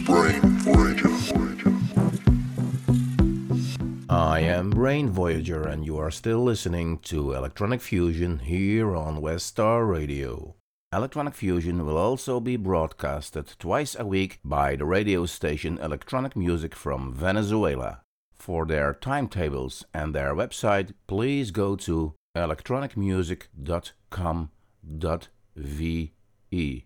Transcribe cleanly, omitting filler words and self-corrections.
I am Brain Voyager, and you are still listening to Electronic Fusion here on West Star Radio. Electronic Fusion will also be broadcasted twice a week by the radio station Electronic Music from Venezuela. For their timetables and their website, please go to electronicmusic.com.ve.